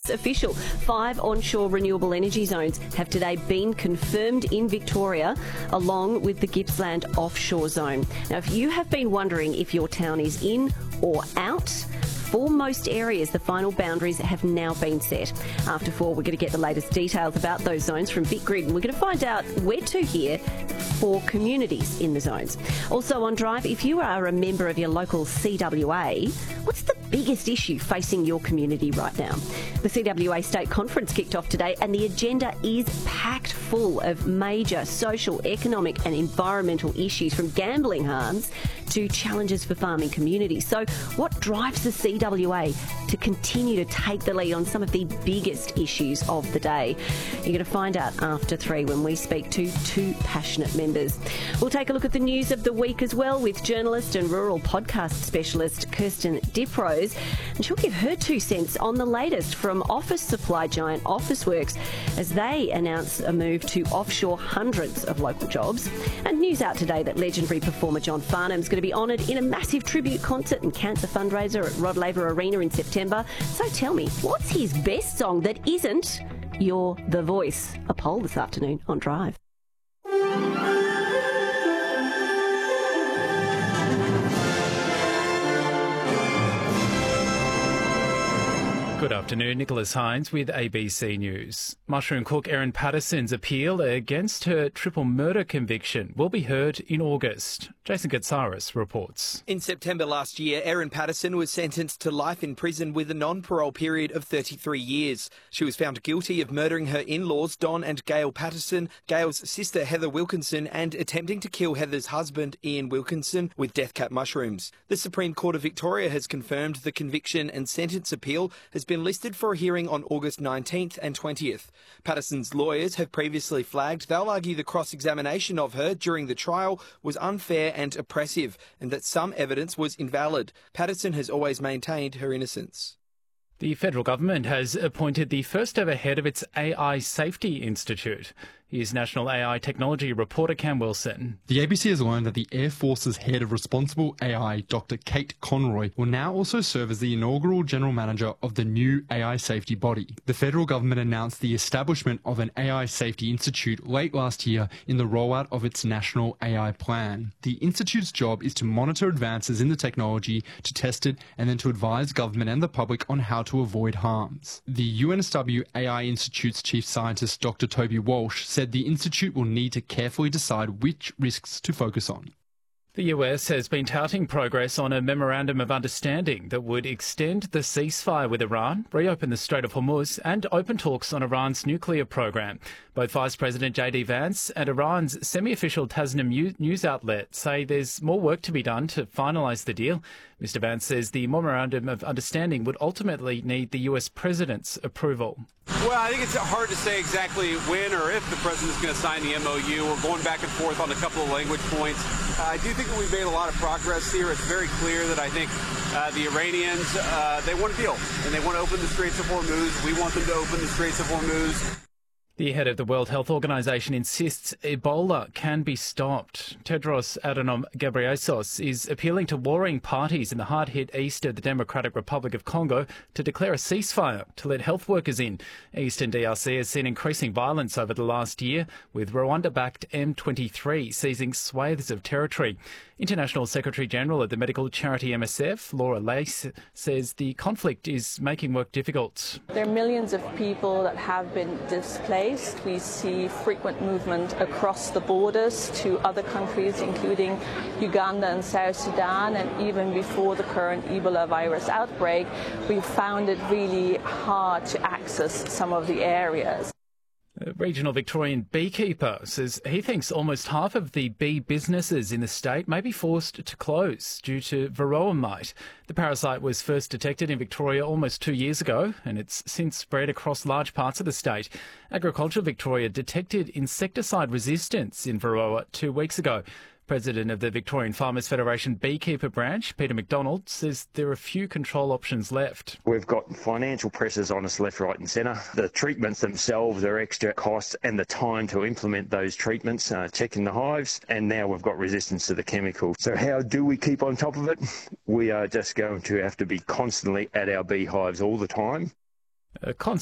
it's official. 5 onshore renewable energy zones have today been confirmed in Victoria, along with the Gippsland offshore zone. Now, if you have been wondering if your town is in or out, for most areas, the final boundaries have now been set. After 4, we're going to get the latest details about those zones from VicGrid, and we're going to find out where to here for communities in the zones. Also on Drive, if you are a member of your local CWA, what's the biggest issue facing your community right now? The CWA State Conference kicked off today, and the agenda is packed full of major social, economic and environmental issues, from gambling harms to challenges for farming communities. So what drives the CWA to continue to take the lead on some of the biggest issues of the day? You're going to find out after 3 when we speak to 2 passionate members. We'll take a look at the news of the week as well with journalist and rural podcast specialist Kirsten Diprose, and she'll give her 2 cents on the latest from office supply giant Officeworks as they announce a move to offshore hundreds of local jobs. And news out today that legendary performer John Farnham's going to be honoured in a massive tribute concert and cancer fundraiser at Rod Laver Arena in September. So tell me, what's his best song that isn't You're the Voice? A poll this afternoon on Drive. Good afternoon, Nicholas Hines with ABC News. Mushroom cook Erin Patterson's appeal against her triple murder conviction will be heard in August. Jason Gatsaris reports. In September last year, Erin Patterson was sentenced to life in prison with a non-parole period of 33 years. She was found guilty of murdering her in-laws Don and Gail Patterson, Gail's sister Heather Wilkinson, and attempting to kill Heather's husband Ian Wilkinson with death cap mushrooms. The Supreme Court of Victoria has confirmed the conviction and sentence appeal has been listed for a hearing on August 19th and 20th. Patterson's lawyers have previously flagged they'll argue the cross-examination of her during the trial was unfair and oppressive, and that some evidence was invalid. Patterson has always maintained her innocence. The federal government has appointed the first ever head of its AI Safety Institute. Here's National AI Technology reporter Cam Wilson. The ABC has learned that the Air Force's head of responsible AI, Dr. Kate Conroy, will now also serve as the inaugural general manager of the new AI safety body. The federal government announced the establishment of an AI Safety Institute late last year in the rollout of its national AI plan. The institute's job is to monitor advances in the technology, to test it, and then to advise government and the public on how to avoid harms. The UNSW AI Institute's chief scientist, Dr. Toby Walsh, said the institute will need to carefully decide which risks to focus on. The US has been touting progress on a memorandum of understanding that would extend the ceasefire with Iran, reopen the Strait of Hormuz and open talks on Iran's nuclear program. Both Vice President J.D. Vance and Iran's semi-official Tasnim news outlet say there's more work to be done to finalise the deal. Mr. Vance says the memorandum of understanding would ultimately need the US president's approval. Well, I think it's hard to say exactly when or if the president's going to sign the MOU. We're going back and forth on a couple of language points. I do think that we've made a lot of progress here. It's very clear that I think the Iranians, they want a deal, and they want to open the Straits of Hormuz. We want them to open the Straits of Hormuz. The head of the World Health Organization insists Ebola can be stopped. Tedros Adhanom Ghebreyesus is appealing to warring parties in the hard-hit east of the Democratic Republic of Congo to declare a ceasefire to let health workers in. Eastern DRC has seen increasing violence over the last year, with Rwanda-backed M23 seizing swathes of territory. International Secretary-General of the medical charity MSF, Laura Lace, says the conflict is making work difficult. There are millions of people that have been displaced. We see frequent movement across the borders to other countries, including Uganda and South Sudan, and even before the current Ebola virus outbreak, we found it really hard to access some of the areas. A regional Victorian beekeeper says he thinks almost half of the bee businesses in the state may be forced to close due to varroa mite. The parasite was first detected in Victoria almost 2 years ago, and it's since spread across large parts of the state. Agriculture Victoria detected insecticide resistance in varroa 2 weeks ago. President of the Victorian Farmers Federation Beekeeper Branch, Peter McDonald, says there are few control options left. We've got financial pressures on us left, right and centre. The treatments themselves are extra costs, and the time to implement those treatments, checking the hives, and now we've got resistance to the chemical. So how do we keep on top of it? We are just going to have to be constantly at our beehives all the time.